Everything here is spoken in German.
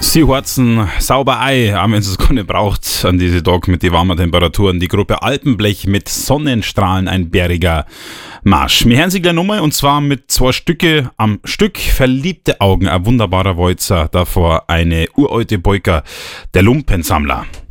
Sie horzen sauber Ei, auch wenn es gar nicht braucht, an diese Tag mit den warmen Temperaturen. Die Gruppe Alpenblech mit Sonnenstrahlen, ein bäriger Marsch. Wir hören sie gleich nochmal und zwar mit 2 Stücke am Stück. Verliebte Augen, ein wunderbarer Walzer, davor eine uralte Polka, der Lumpensammler.